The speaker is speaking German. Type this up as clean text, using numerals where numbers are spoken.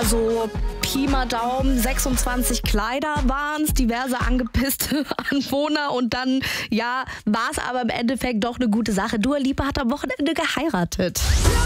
mal so Pi mal Daumen, 26 Kleider waren es, diverse angepisste Anwohner und dann, ja, war es aber im Endeffekt doch eine gute Sache. Dua Lipa hat am Wochenende geheiratet.